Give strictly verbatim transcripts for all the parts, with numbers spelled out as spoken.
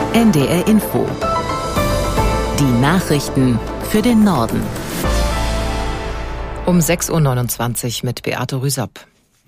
N D R Info. Die Nachrichten für den Norden. Um sechs Uhr neunundzwanzig mit Beate Rüsop.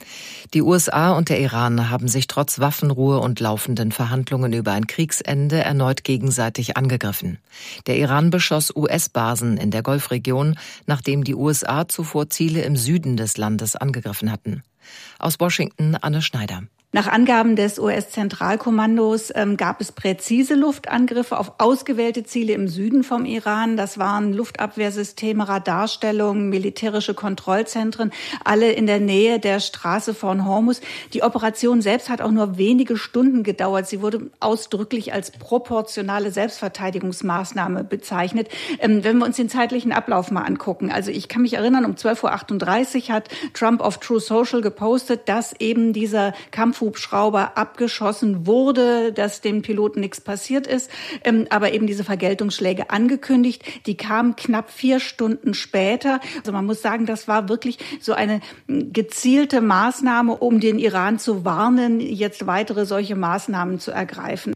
Die U S A und der Iran haben sich trotz Waffenruhe und laufenden Verhandlungen über ein Kriegsende erneut gegenseitig angegriffen. Der Iran beschoss U S-Basen in der Golfregion, nachdem die U S A zuvor Ziele im Süden des Landes angegriffen hatten. Aus Washington Anne Schneider. Nach Angaben des U S-Zentralkommandos ähm, gab es präzise Luftangriffe auf ausgewählte Ziele im Süden vom Iran. Das waren Luftabwehrsysteme, Radarstellungen, militärische Kontrollzentren, alle in der Nähe der Straße von Hormuz. Die Operation selbst hat auch nur wenige Stunden gedauert. Sie wurde ausdrücklich als proportionale Selbstverteidigungsmaßnahme bezeichnet. Ähm, wenn wir uns den zeitlichen Ablauf mal angucken. Also ich kann mich erinnern, um zwölf Uhr achtunddreißig hat Trump auf True Social gepostet, dass eben dieser Kampf Hubschrauber abgeschossen wurde, dass dem Piloten nichts passiert ist, ähm, aber eben diese Vergeltungsschläge angekündigt. Die kamen knapp vier Stunden später. Also man muss sagen, das war wirklich so eine gezielte Maßnahme, um den Iran zu warnen, jetzt weitere solche Maßnahmen zu ergreifen.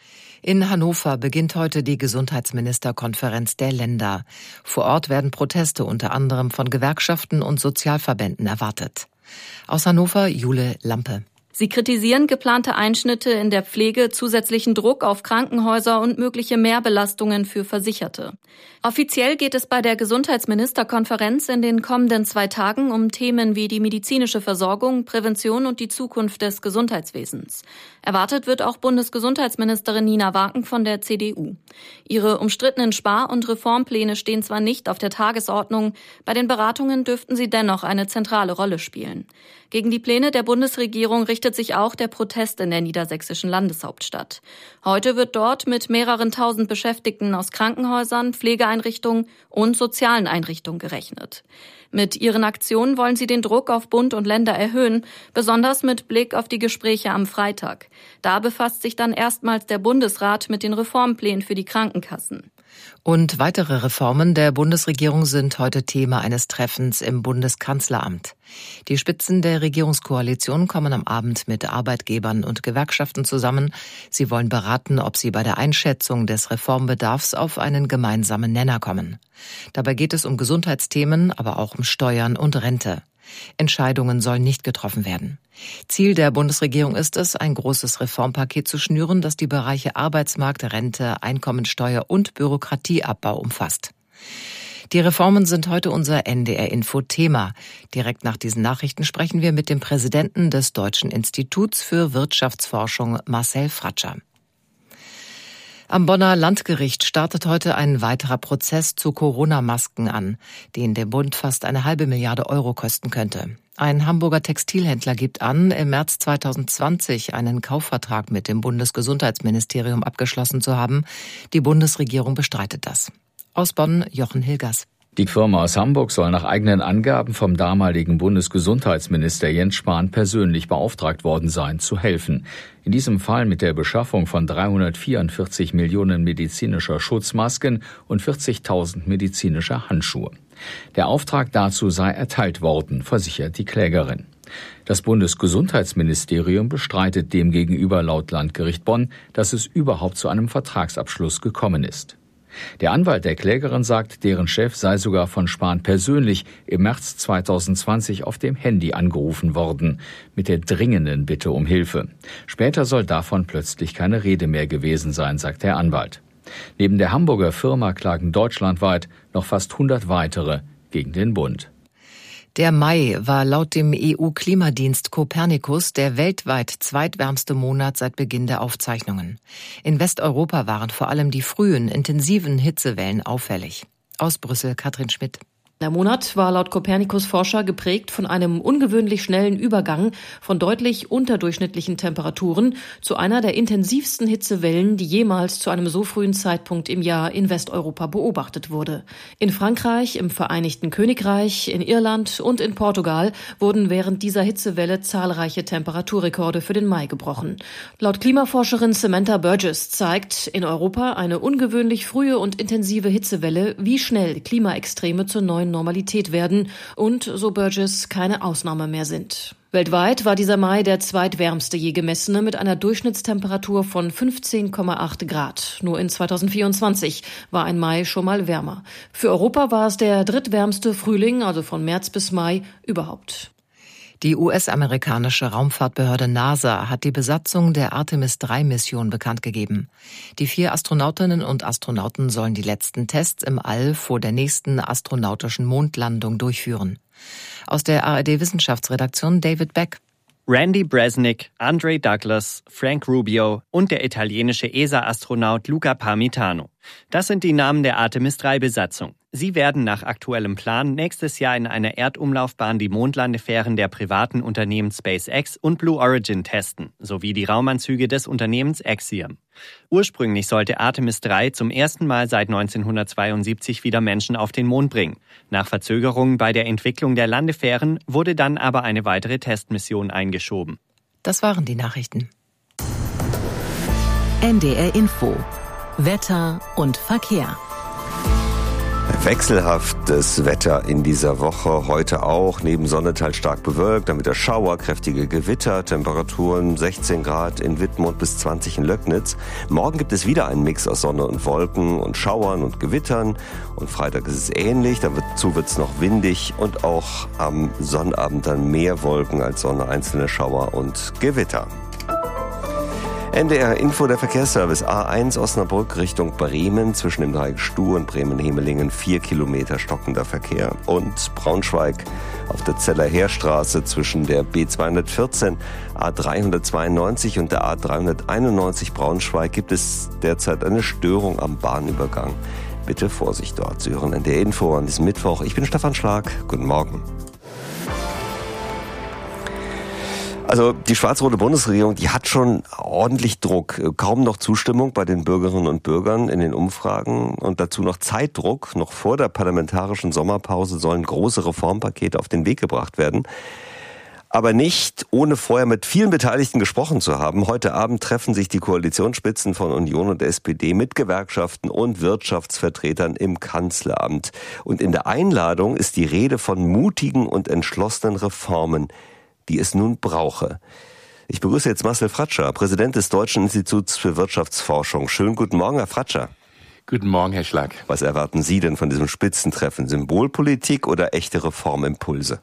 In Hannover beginnt heute die Gesundheitsministerkonferenz der Länder. Vor Ort werden Proteste unter anderem von Gewerkschaften und Sozialverbänden erwartet. Aus Hannover Jule Lampe. Sie kritisieren geplante Einschnitte in der Pflege, zusätzlichen Druck auf Krankenhäuser und mögliche Mehrbelastungen für Versicherte. Offiziell geht es bei der Gesundheitsministerkonferenz in den kommenden zwei Tagen um Themen wie die medizinische Versorgung, Prävention und die Zukunft des Gesundheitswesens. Erwartet wird auch Bundesgesundheitsministerin Nina Waken von der C D U. Ihre umstrittenen Spar- und Reformpläne stehen zwar nicht auf der Tagesordnung, bei den Beratungen dürften sie dennoch eine zentrale Rolle spielen. Gegen die Pläne der Bundesregierung richtet sich auch der Protest in der niedersächsischen Landeshauptstadt. Heute wird dort mit mehreren tausend Beschäftigten aus Krankenhäusern, Pflegeeinrichtungen und sozialen Einrichtungen gerechnet. Mit ihren Aktionen wollen sie den Druck auf Bund und Länder erhöhen, besonders mit Blick auf die Gespräche am Freitag. Da befasst sich dann erstmals der Bundesrat mit den Reformplänen für die Krankenkassen. Und weitere Reformen der Bundesregierung sind heute Thema eines Treffens im Bundeskanzleramt. Die Spitzen der Regierungskoalition kommen am Abend mit Arbeitgebern und Gewerkschaften zusammen. Sie wollen beraten, ob sie bei der Einschätzung des Reformbedarfs auf einen gemeinsamen Nenner kommen. Dabei geht es um Gesundheitsthemen, aber auch um Steuern und Rente. Entscheidungen sollen nicht getroffen werden. Ziel der Bundesregierung ist es, ein großes Reformpaket zu schnüren, das die Bereiche Arbeitsmarkt, Rente, Einkommensteuer und Bürokratieabbau umfasst. Die Reformen sind heute unser N D R-Info-Thema. Direkt nach diesen Nachrichten sprechen wir mit dem Präsidenten des Deutschen Instituts für Wirtschaftsforschung, Marcel Fratscher. Am Bonner Landgericht startet heute ein weiterer Prozess zu Corona-Masken an, den dem Bund fast eine halbe Milliarde Euro kosten könnte. Ein Hamburger Textilhändler gibt an, im März zweitausendzwanzig einen Kaufvertrag mit dem Bundesgesundheitsministerium abgeschlossen zu haben. Die Bundesregierung bestreitet das. Aus Bonn Jochen Hilgers. Die Firma aus Hamburg soll nach eigenen Angaben vom damaligen Bundesgesundheitsminister Jens Spahn persönlich beauftragt worden sein, zu helfen. In diesem Fall mit der Beschaffung von dreihundertvierundvierzig Millionen medizinischer Schutzmasken und vierzigtausend medizinischer Handschuhe. Der Auftrag dazu sei erteilt worden, versichert die Klägerin. Das Bundesgesundheitsministerium bestreitet demgegenüber laut Landgericht Bonn, dass es überhaupt zu einem Vertragsabschluss gekommen ist. Der Anwalt der Klägerin sagt, deren Chef sei sogar von Spahn persönlich im März zweitausendzwanzig auf dem Handy angerufen worden, mit der dringenden Bitte um Hilfe. Später soll davon plötzlich keine Rede mehr gewesen sein, sagt der Anwalt. Neben der Hamburger Firma klagen deutschlandweit noch fast hundert weitere gegen den Bund. Der Mai war laut dem E U-Klimadienst Copernicus der weltweit zweitwärmste Monat seit Beginn der Aufzeichnungen. In Westeuropa waren vor allem die frühen, intensiven Hitzewellen auffällig. Aus Brüssel Katrin Schmidt. Der Monat war laut Copernicus-Forscher geprägt von einem ungewöhnlich schnellen Übergang von deutlich unterdurchschnittlichen Temperaturen zu einer der intensivsten Hitzewellen, die jemals zu einem so frühen Zeitpunkt im Jahr in Westeuropa beobachtet wurde. In Frankreich, im Vereinigten Königreich, in Irland und in Portugal wurden während dieser Hitzewelle zahlreiche Temperaturrekorde für den Mai gebrochen. Laut Klimaforscherin Samantha Burgess zeigt in Europa eine ungewöhnlich frühe und intensive Hitzewelle, wie schnell Klimaextreme zur neuen neuen Normalität werden und, so Burgess, keine Ausnahme mehr sind. Weltweit war dieser Mai der zweitwärmste je gemessene mit einer Durchschnittstemperatur von fünfzehn Komma acht Grad. Nur in zweitausendvierundzwanzig war ein Mai schon mal wärmer. Für Europa war es der drittwärmste Frühling, also von März bis Mai, überhaupt. Die U S-amerikanische Raumfahrtbehörde NASA hat die Besatzung der Artemis drei Mission bekannt gegeben. Die vier Astronautinnen und Astronauten sollen die letzten Tests im All vor der nächsten astronautischen Mondlandung durchführen. Aus der A R D-Wissenschaftsredaktion David Beck. Randy Bresnik, Andre Douglas, Frank Rubio und der italienische E S A-Astronaut Luca Parmitano. Das sind die Namen der Artemis drei Besatzung. Sie werden nach aktuellem Plan nächstes Jahr in einer Erdumlaufbahn die Mondlandefähren der privaten Unternehmen SpaceX und Blue Origin testen, sowie die Raumanzüge des Unternehmens Axiom. Ursprünglich sollte Artemis drei zum ersten Mal seit neunzehnhundertzweiundsiebzig wieder Menschen auf den Mond bringen. Nach Verzögerungen bei der Entwicklung der Landefähren wurde dann aber eine weitere Testmission eingeschoben. Das waren die Nachrichten. N D R Info. Wetter und Verkehr. Wechselhaftes Wetter in dieser Woche, heute auch, neben Sonne teils stark bewölkt, dann wieder Schauer, kräftige Gewitter, Temperaturen sechzehn Grad in Wittmund bis zwanzig in Löcknitz. Morgen gibt es wieder einen Mix aus Sonne und Wolken und Schauern und Gewittern und Freitag ist es ähnlich, dazu wird es noch windig und auch am Sonnabend dann mehr Wolken als Sonne, einzelne Schauer und Gewitter. N D R Info, der Verkehrsservice A eins Osnabrück Richtung Bremen zwischen dem Dreieck Stuh und Bremen-Hemelingen vier Kilometer stockender Verkehr. Und Braunschweig auf der Zeller Heerstraße zwischen der B zweihundertvierzehn, A dreihundertzweiundneunzig und der A dreihunderteinundneunzig Braunschweig gibt es derzeit eine Störung am Bahnübergang. Bitte Vorsicht dort. Sie hören N D R Info an diesem Mittwoch. Ich bin Stefan Schlag. Guten Morgen. Also die schwarz-rote Bundesregierung, die hat schon ordentlich Druck, kaum noch Zustimmung bei den Bürgerinnen und Bürgern in den Umfragen und dazu noch Zeitdruck. Noch vor der parlamentarischen Sommerpause sollen große Reformpakete auf den Weg gebracht werden. Aber nicht, ohne vorher mit vielen Beteiligten gesprochen zu haben. Heute Abend treffen sich die Koalitionsspitzen von Union und S P D mit Gewerkschaften und Wirtschaftsvertretern im Kanzleramt. Und in der Einladung ist die Rede von mutigen und entschlossenen Reformen, die es nun brauche. Ich begrüße jetzt Marcel Fratscher, Präsident des Deutschen Instituts für Wirtschaftsforschung. Schönen guten Morgen, Herr Fratscher. Guten Morgen, Herr Schlag. Was erwarten Sie denn von diesem Spitzentreffen? Symbolpolitik oder echte Reformimpulse?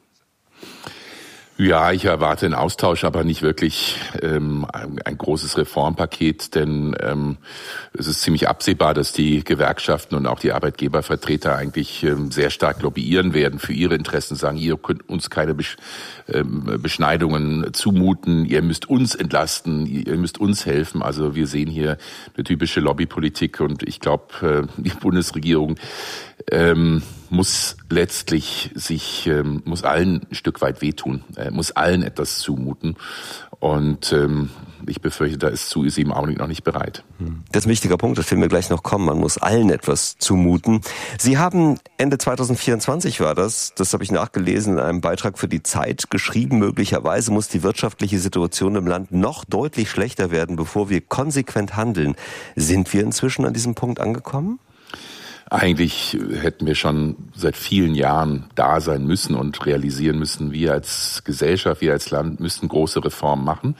Ja, ich erwarte einen Austausch, aber nicht wirklich ähm, ein, ein großes Reformpaket, denn ähm, es ist ziemlich absehbar, dass die Gewerkschaften und auch die Arbeitgebervertreter eigentlich ähm, sehr stark lobbyieren werden für ihre Interessen, sagen, ihr könnt uns keine Besch- ähm, Beschneidungen zumuten, ihr müsst uns entlasten, ihr müsst uns helfen. Also wir sehen hier eine typische Lobbypolitik und ich glaube, äh, die Bundesregierung ähm, muss letztlich sich, ähm, muss allen ein Stück weit wehtun, äh, muss allen etwas zumuten. Und ähm, ich befürchte, da ist zu ist sie im Augenblick noch nicht bereit. Das ist ein wichtiger Punkt, das werden wir gleich noch kommen. Man muss allen etwas zumuten. Sie haben Ende zweitausendvierundzwanzig war das, das habe ich nachgelesen, in einem Beitrag für die Zeit geschrieben, möglicherweise muss die wirtschaftliche Situation im Land noch deutlich schlechter werden, bevor wir konsequent handeln. Sind wir inzwischen an diesem Punkt angekommen? Eigentlich hätten wir schon seit vielen Jahren da sein müssen und realisieren müssen, wir als Gesellschaft, wir als Land müssen große Reformen machen.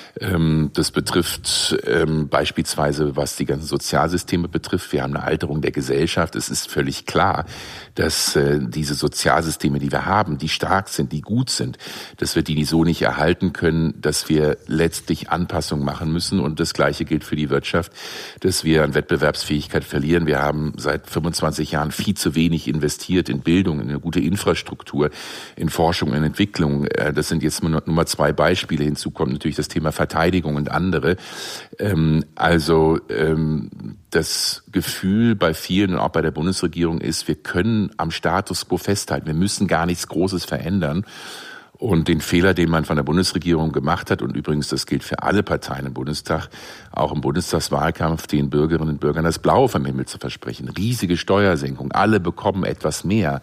Das betrifft ähm, beispielsweise, was die ganzen Sozialsysteme betrifft. Wir haben eine Alterung der Gesellschaft. Es ist völlig klar, dass äh, diese Sozialsysteme, die wir haben, die stark sind, die gut sind, dass wir die so nicht erhalten können, dass wir letztlich Anpassungen machen müssen. Und das Gleiche gilt für die Wirtschaft, dass wir an Wettbewerbsfähigkeit verlieren. Wir haben seit fünfundzwanzig Jahren viel zu wenig investiert in Bildung, in eine gute Infrastruktur, in Forschung, in Entwicklung. Äh, das sind jetzt nur, nur mal zwei Beispiele. Hinzu kommt natürlich das Thema Verteidigung und andere. Ähm, also ähm, das Gefühl bei vielen und auch bei der Bundesregierung ist, wir können am Status quo festhalten. Wir müssen gar nichts Großes verändern. Und den Fehler, den man von der Bundesregierung gemacht hat, und übrigens das gilt für alle Parteien im Bundestag, auch im Bundestagswahlkampf, den Bürgerinnen und Bürgern das Blaue vom Himmel zu versprechen. Riesige Steuersenkung, alle bekommen etwas mehr.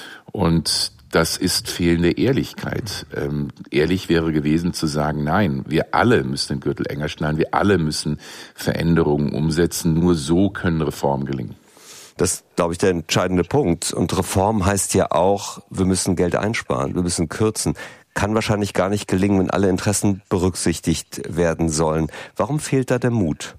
Und das ist fehlende Ehrlichkeit. Ähm, ehrlich wäre gewesen zu sagen, nein, wir alle müssen den Gürtel enger schnallen, wir alle müssen Veränderungen umsetzen, nur so können Reformen gelingen. Das ist, glaube ich, der entscheidende Punkt. Und Reform heißt ja auch, wir müssen Geld einsparen, wir müssen kürzen. Kann wahrscheinlich gar nicht gelingen, wenn alle Interessen berücksichtigt werden sollen. Warum fehlt da der Mut?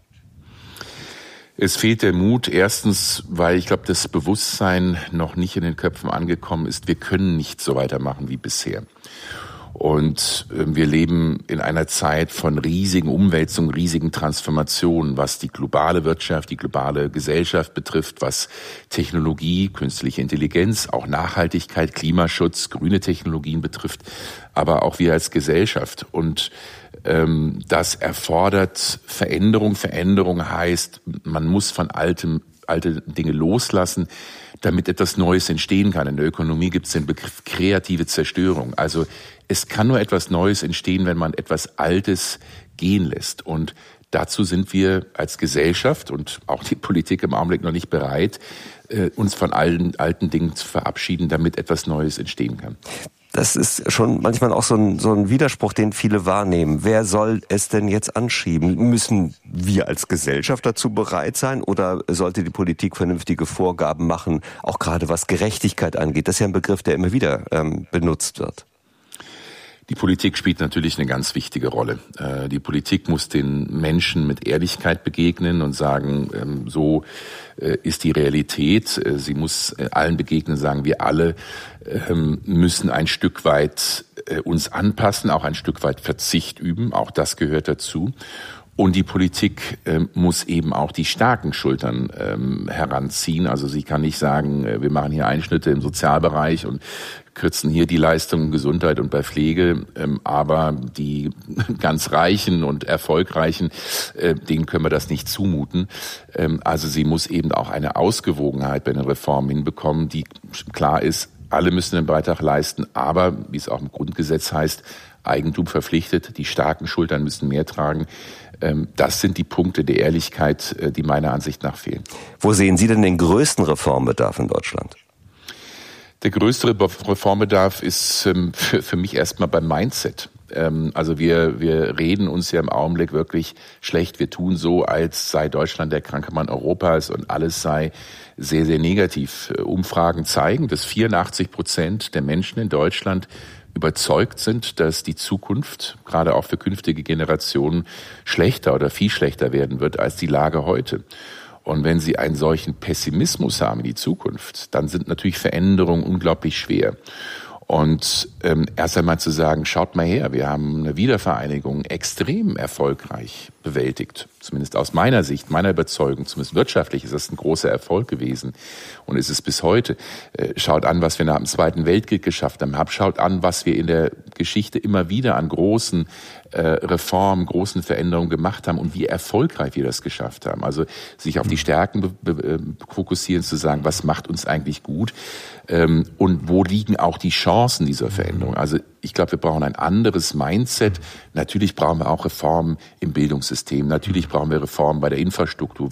Es fehlt der Mut, erstens, weil ich glaube, das Bewusstsein noch nicht in den Köpfen angekommen ist, wir können nicht so weitermachen wie bisher. Und wir leben in einer Zeit von riesigen Umwälzungen, riesigen Transformationen, was die globale Wirtschaft, die globale Gesellschaft betrifft, was Technologie, künstliche Intelligenz, auch Nachhaltigkeit, Klimaschutz, grüne Technologien betrifft, aber auch wir als Gesellschaft. Und ähm, das erfordert Veränderung. Veränderung heißt, man muss von altem, alte Dinge loslassen, damit etwas Neues entstehen kann. In der Ökonomie gibt es den Begriff kreative Zerstörung. Also es kann nur etwas Neues entstehen, wenn man etwas Altes gehen lässt. Und dazu sind wir als Gesellschaft und auch die Politik im Augenblick noch nicht bereit, uns von allen alten Dingen zu verabschieden, damit etwas Neues entstehen kann. Das ist schon manchmal auch so ein, so ein Widerspruch, den viele wahrnehmen. Wer soll es denn jetzt anschieben? Müssen wir als Gesellschaft dazu bereit sein oder sollte die Politik vernünftige Vorgaben machen, auch gerade was Gerechtigkeit angeht? Das ist ja ein Begriff, der immer wieder ähm, benutzt wird. Die Politik spielt natürlich eine ganz wichtige Rolle. Die Politik muss den Menschen mit Ehrlichkeit begegnen und sagen, so ist die Realität. Sie muss allen begegnen, sagen, wir alle müssen ein Stück weit uns anpassen, auch ein Stück weit Verzicht üben. Auch das gehört dazu. Und die Politik äh, muss eben auch die starken Schultern ähm, heranziehen. Also sie kann nicht sagen, äh, wir machen hier Einschnitte im Sozialbereich und kürzen hier die Leistungen Gesundheit und bei Pflege, ähm, aber die ganz Reichen und Erfolgreichen, äh, denen können wir das nicht zumuten. Ähm, also sie muss eben auch eine Ausgewogenheit bei den Reformen hinbekommen, die klar ist, alle müssen einen Beitrag leisten, aber, wie es auch im Grundgesetz heißt, Eigentum verpflichtet, die starken Schultern müssen mehr tragen. Das sind die Punkte der Ehrlichkeit, die meiner Ansicht nach fehlen. Wo sehen Sie denn den größten Reformbedarf in Deutschland? Der größte Reformbedarf ist für mich erstmal beim Mindset. Also wir, wir reden uns ja im Augenblick wirklich schlecht. Wir tun so, als sei Deutschland der kranke Mann Europas und alles sei sehr, sehr negativ. Umfragen zeigen, dass vierundachtzig Prozent der Menschen in Deutschland überzeugt sind, dass die Zukunft, gerade auch für künftige Generationen, schlechter oder viel schlechter werden wird als die Lage heute. Und wenn Sie einen solchen Pessimismus haben in die Zukunft, dann sind natürlich Veränderungen unglaublich schwer. Und ähm, erst einmal zu sagen, schaut mal her, wir haben eine Wiedervereinigung extrem erfolgreich bewältigt. Zumindest aus meiner Sicht, meiner Überzeugung, zumindest wirtschaftlich ist das ein großer Erfolg gewesen und ist es bis heute. Äh, schaut an, was wir nach dem Zweiten Weltkrieg geschafft haben. Schaut an, was wir in der Geschichte immer wieder an großen äh, Reformen, großen Veränderungen gemacht haben und wie erfolgreich wir das geschafft haben. Also sich auf die Stärken be- be- fokussieren, zu sagen, was macht uns eigentlich gut ähm, und wo liegen auch die Chancen dieser Veränderung. Also ich glaube, wir brauchen ein anderes Mindset. Natürlich brauchen wir auch Reformen im Bildungssystem. Natürlich brauchen wir Reformen bei der Infrastruktur.